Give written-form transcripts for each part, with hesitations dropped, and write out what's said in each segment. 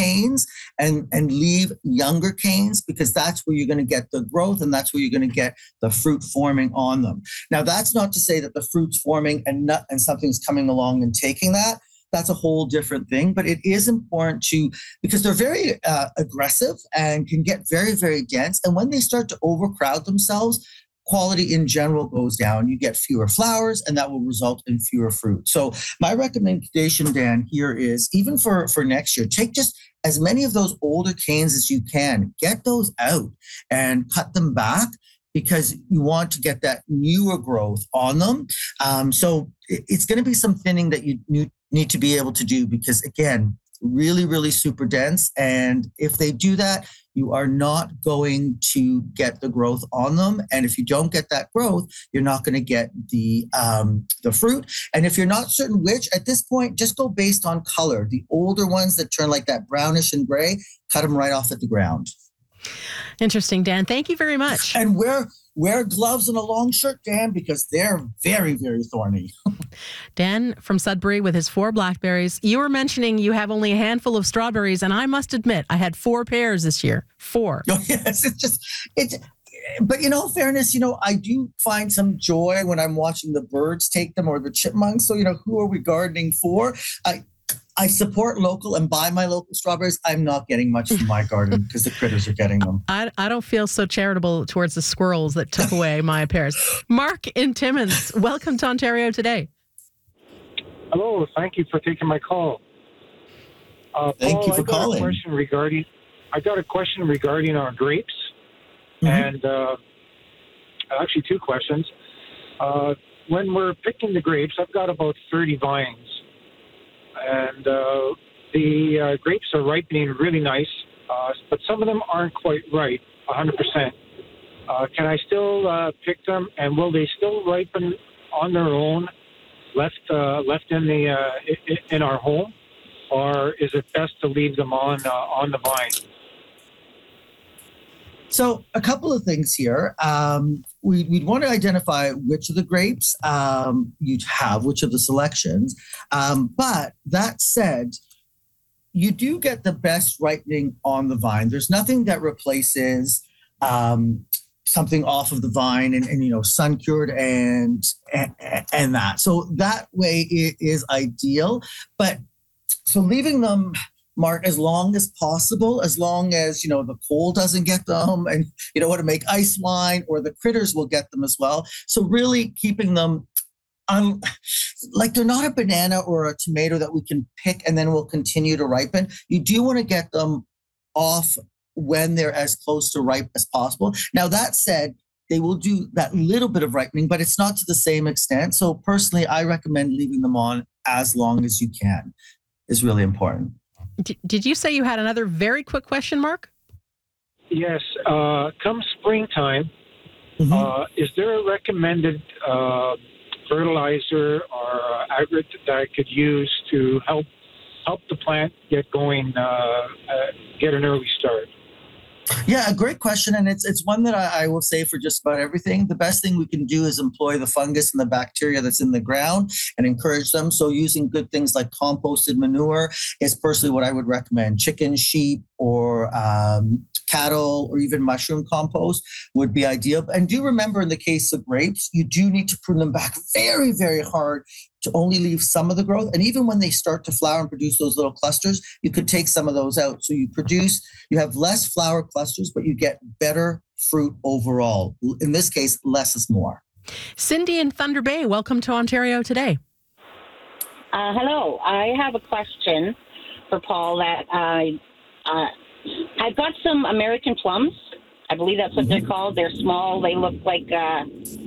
canes and leave younger canes, because that's where you're going to get the growth and that's where you're going to get the fruit forming on them. Now, that's not to say that the fruit's forming and something's coming along and taking that. That's a whole different thing, but it is important because they're very aggressive and can get very, very dense. And when they start to overcrowd themselves, quality in general goes down. You get fewer flowers, and that will result in fewer fruit. So my recommendation, Dan, here is, even for next year, take just as many of those older canes as you can. Get those out and cut them back, because you want to get that newer growth on them. So it's going to be some thinning that you need to be able to do, because, again, really, really super dense. And if they do that, you are not going to get the growth on them. And if you don't get that growth, you're not going to get the fruit. And if you're not certain which, at this point, just go based on color. The older ones that turn like that brownish and gray, cut them right off at the ground. Interesting, Dan. Thank you very much. And wear gloves and a long shirt, Dan, because they're very, very thorny. Dan from Sudbury with his 4 blackberries. You were mentioning you have only a handful of strawberries, and I must admit, I had 4 pears this year. 4. Oh, yes, but in all fairness, I do find some joy when I'm watching the birds take them, or the chipmunks. So, who are we gardening for? I support local and buy my local strawberries. I'm not getting much from my garden because the critters are getting them. I don't feel so charitable towards the squirrels that took away my pears. Mark in Timmins, welcome to Ontario Today. Hello, thank you for taking my call. Thank you for calling. I got a question regarding our grapes, and actually 2 questions. When we're picking the grapes, I've got about 30 vines. And the grapes are ripening really nice, but some of them aren't quite ripe 100%. Can I still pick them, and will they still ripen on their own, left in our home, or is it best to leave them on the vine? So a couple of things here. We'd want to identify which of the grapes you'd have, which of the selections. But that said, you do get the best ripening on the vine. There's nothing that replaces something off of the vine and sun cured and that. So that way it is ideal. But so leaving them, Mark, as long as possible, as long as, the cold doesn't get them and you don't want to make ice wine, or the critters will get them as well. So really keeping them like they're not a banana or a tomato that we can pick and then will continue to ripen. You do want to get them off when they're as close to ripe as possible. Now, that said, they will do that little bit of ripening, but it's not to the same extent. So personally, I recommend leaving them on as long as you can. Is really important. Did you say you had another very quick question, Mark? Yes. Come springtime, is there a recommended fertilizer or agrit that I could use to help the plant get going, get an early start? Yeah, a great question. And it's one that I will say for just about everything. The best thing we can do is employ the fungus and the bacteria that's in the ground and encourage them. So using good things like composted manure is personally what I would recommend. Chicken, sheep, or cattle, or even mushroom compost would be ideal. And do remember, in the case of grapes, you do need to prune them back very, very hard to only leave some of the growth. And even when they start to flower and produce those little clusters, you could take some of those out. So you have less flower clusters, but you get better fruit overall. In this case, less is more. Cindy in Thunder Bay, welcome to Ontario Today. Hello. I have a question for Paul that I've got some American plums. I believe that's what they're called. They're small. They look like they're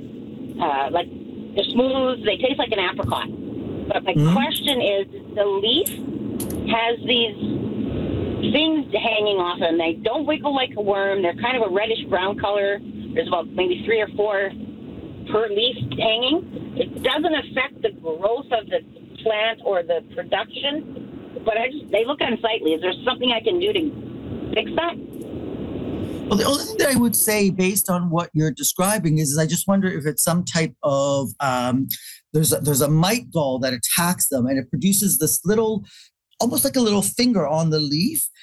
smooth. They taste like an apricot. But my question is, the leaf has these things hanging off them. They don't wiggle like a worm. They're kind of a reddish brown color. There's about maybe 3 or 4 per leaf hanging. It doesn't affect the growth of the plant or the production, but they look unsightly. Is there something I can do to fix that? Well, the only thing that I would say based on what you're describing is I just wonder if it's some type of, there's a mite gall that attacks them and it produces this little, almost like a little finger on the leaf.